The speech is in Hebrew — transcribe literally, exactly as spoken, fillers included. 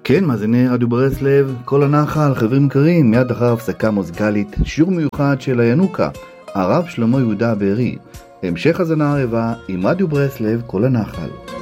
כן, מאזיני רדיו ברסלב, כל הנחל, חברים יקרים, מיד אחר הפסקה מוזיקלית, שיעור מיוחד של הינוקה, הרב שלמה יהודה בארי. המשך הזנה הרבה עם רדיו ברסלב, כל הנחל.